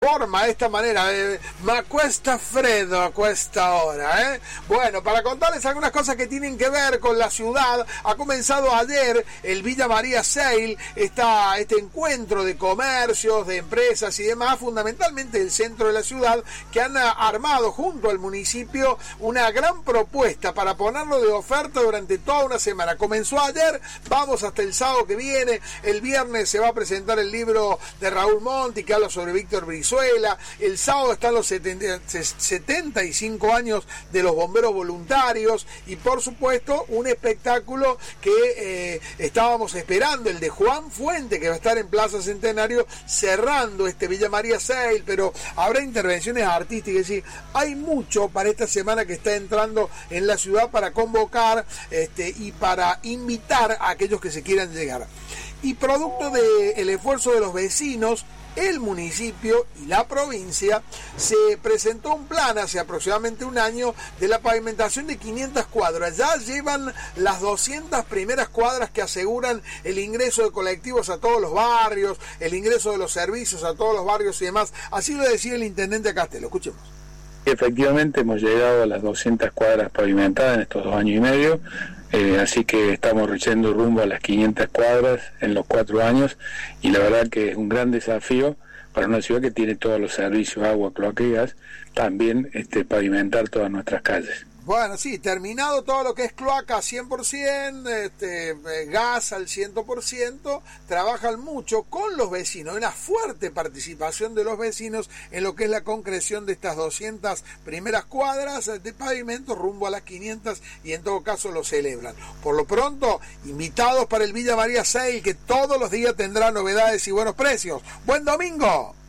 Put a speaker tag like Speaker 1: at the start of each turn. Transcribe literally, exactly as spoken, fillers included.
Speaker 1: informa de esta manera. Eh, me cuesta Fredo a cuesta hora, ¿eh? Bueno, para contarles algunas cosas que tienen que ver con la ciudad, ha comenzado ayer el Villa María Sale, está este encuentro de comercios, de empresas y demás, fundamentalmente el centro de la ciudad, que han armado junto al municipio una gran propuesta para ponerlo de oferta durante toda una semana. Comenzó ayer, vamos hasta el sábado que viene. El viernes se va a presentar el libro de Raúl Monti que habla sobre Víctor Brizuela. El sábado están los setenta y cinco años de los bomberos voluntarios y por supuesto un espectáculo que eh, estábamos esperando, el de Juan Fuente, que va a estar en Plaza Centenario cerrando este Villa María Sale, pero habrá intervenciones artísticas. Y hay mucho para esta semana que está entrando en la ciudad para convocar este, y para invitar a aquellos que se quieran llegar. Y producto del esfuerzo de los vecinos, el municipio y la provincia se presentó un plan hace aproximadamente un año de la pavimentación de quinientas cuadras. Ya llevan las doscientas primeras cuadras que aseguran el ingreso de colectivos a todos los barrios, el ingreso de los servicios a todos los barrios y demás. Así lo decía el intendente Castelo. Escuchemos.
Speaker 2: Efectivamente hemos llegado a las doscientas cuadras pavimentadas en estos dos años y medio, eh, así que estamos yendo rumbo a las quinientas cuadras en los cuatro años y la verdad que es un gran desafío para una ciudad que tiene todos los servicios, agua, cloaca y gas, también este, pavimentar todas nuestras calles.
Speaker 1: Bueno, sí, terminado todo lo que es cloaca cien por ciento, este, eh, gas al cien por ciento, trabajan mucho con los vecinos, una fuerte participación de los vecinos en lo que es la concreción de estas doscientas primeras cuadras de pavimento rumbo a las quinientas y en todo caso lo celebran. Por lo pronto, invitados para el Villa María Sale, que todos los días tendrá novedades y buenos precios. ¡Buen domingo!